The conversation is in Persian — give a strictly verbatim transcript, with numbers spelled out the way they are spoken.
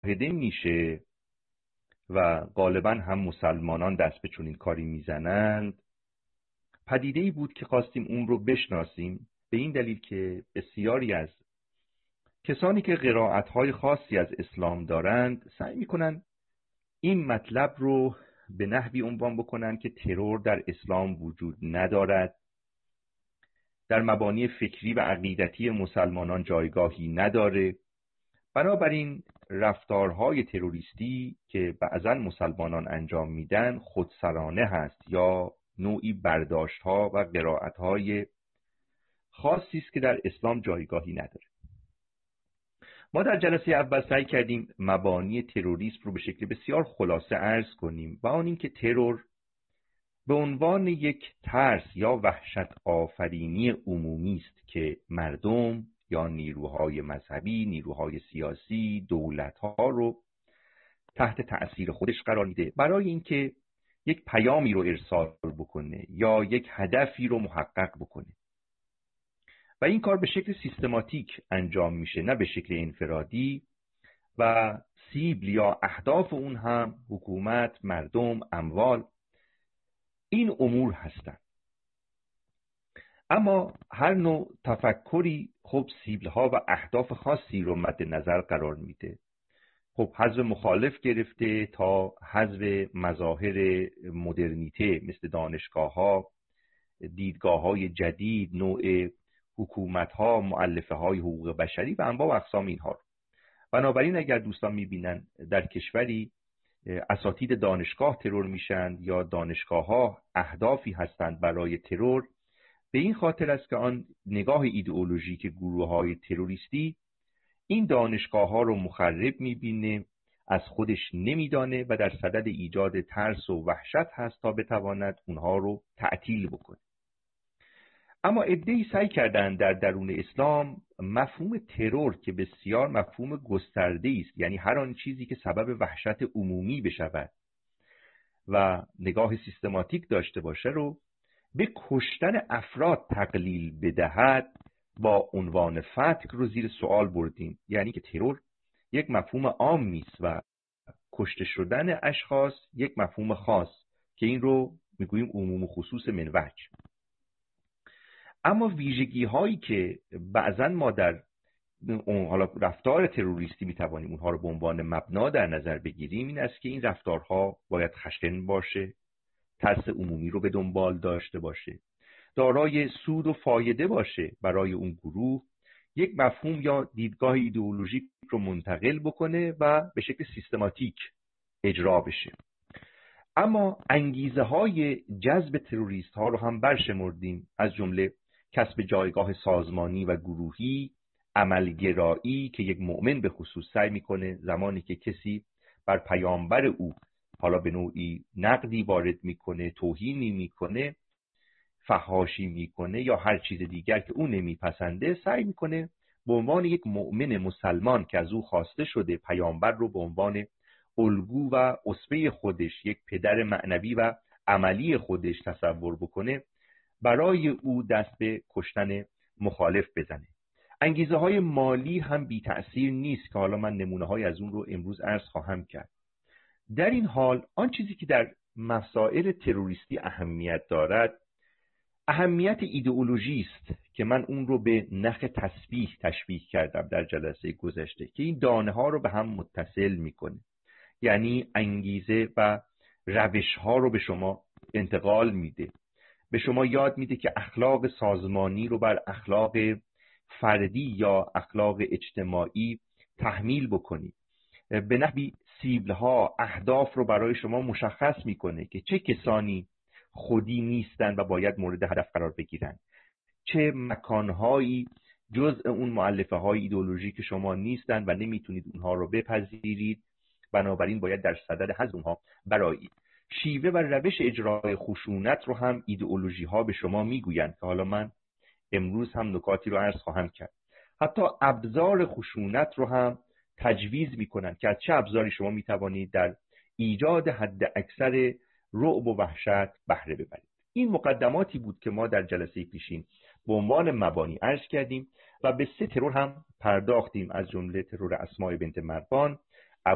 مشاهده میشه و غالبا هم مسلمانان دست به چنین کاری میزنند، پدیده‌ای بود که خواستیم اون رو بشناسیم، به این دلیل که بسیاری از کسانی که قرائت‌های خاصی از اسلام دارند سعی میکنن این مطلب رو به نحوی عنوان بکنن که ترور در اسلام وجود ندارد، در مبانی فکری و عقیدتی مسلمانان جایگاهی نداره، بنابراین رفتارهای تروریستی که بعضا مسلمانان انجام میدن خودسرانه هست یا نوعی برداشت‌ها و قرائت‌های خاصی است که در اسلام جایگاهی نداره. ما در جلسه اول سعی کردیم مبانی تروریسم رو به شکل بسیار خلاصه عرض کنیم و آن این که ترور به عنوان یک ترس یا وحشت آفرینی عمومی است که مردم یا نیروهای مذهبی، نیروهای سیاسی، دولت‌ها رو تحت تأثیر خودش قرار میده برای اینکه یک پیامی رو ارسال بکنه یا یک هدفی رو محقق بکنه و این کار به شکل سیستماتیک انجام میشه، نه به شکل انفرادی، و سیبل یا اهداف اون هم حکومت، مردم، اموال، این امور هستند. اما هر نوع تفکری خب سیبل‌ها و اهداف خاصی رو مد نظر قرار میده. خب حزب مخالف گرفته تا حزب مظاهر مدرنیته مثل دانشگاه‌ها، دیدگاه‌های جدید، نوع حکومت‌ها، مؤلفه‌های حقوق بشری و انواع و اقسام اینها رو. بنابراین اگر دوستان می‌بینن در کشوری اساتید دانشگاه ترور میشن یا دانشگاه‌ها اهدافی هستند برای ترور، به این خاطر است که آن نگاه ایدئولوژیک گروه‌های تروریستی این دانشگاه‌ها رو مخرب می‌بینه، از خودش نمی‌دانه و در صدد ایجاد ترس و وحشت هست تا بتواند اونها رو تعطیل بکنه. اما عده‌ای سعی کردند در درون اسلام مفهوم ترور که بسیار مفهوم گسترده‌ای است، یعنی هر آن چیزی که سبب وحشت عمومی بشود و نگاه سیستماتیک داشته باشه رو به کشتن افراد تقلیل بدهد، با عنوان فتک رو زیر سوال بردیم. یعنی که ترور یک مفهوم عام نیست و کشته شدن اشخاص یک مفهوم خاص که این رو میگوییم عموم و خصوص من وجه. اما ویژگی هایی که بعضا ما در حالا رفتار تروریستی میتوانیم اونها رو به عنوان مبنا در نظر بگیریم این است که این رفتارها باید خشن باشه، ترس عمومی رو به دنبال داشته باشه، دارای سود و فایده باشه برای اون گروه، یک مفهوم یا دیدگاه ایدئولوژیک رو منتقل بکنه و به شکل سیستماتیک اجرا بشه. اما انگیزه های جذب تروریست ها رو هم برشمردیم، از جمله کسب جایگاه سازمانی و گروهی، عملگرایی که یک مؤمن به خصوص سعی میکنه زمانی که کسی بر پیامبر او حالا به نوعی نقدی وارد میکنه، توهینی میکنه، فحاشی میکنه یا هر چیز دیگر که او نمیپسنده، سعی میکنه به عنوان یک مؤمن مسلمان که از او خواسته شده پیامبر رو به عنوان الگو و اسوه خودش، یک پدر معنوی و عملی خودش تصور بکنه، برای او دست به کشتن مخالف بزنه. انگیزه های مالی هم بی تأثیر نیست که حالا من نمونه های از اون رو امروز عرض خواهم کرد. در این حال آن چیزی که در مسائل تروریستی اهمیت دارد اهمیت ایدئولوژی است که من اون رو به نخ تسبیح تشبیه کردم در جلسه گذشته که این دانه ها رو به هم متصل میکنه، یعنی انگیزه و روش ها رو به شما انتقال میده، به شما یاد میده که اخلاق سازمانی رو بر اخلاق فردی یا اخلاق اجتماعی تحمیل بکنید، به نحوی سیبل ها، اهداف رو برای شما مشخص میکنه که چه کسانی خودی نیستن و باید مورد هدف قرار بگیرن، چه مکانهایی جزء اون مؤلفه های ایدئولوژیک شما نیستن و نمیتونید اونها رو بپذیرید، بنابراین باید در صدد حذف اونها برایید. شیوه و روش اجرای خشونت رو هم ایدئولوژی ها به شما میگویند که حالا من امروز هم نکاتی رو عرض خواهم کرد. حتی ابزار خشونت رو هم تجویز میکنن که از چه ابزاری شما میتوانید در ایجاد حد اکثر رعب و وحشت بهره ببرید. این مقدماتی بود که ما در جلسه پیشین به عنوان مبانی عرض کردیم و به سه ترور هم پرداختیم، از جمله ترور اسماء بنت مروان،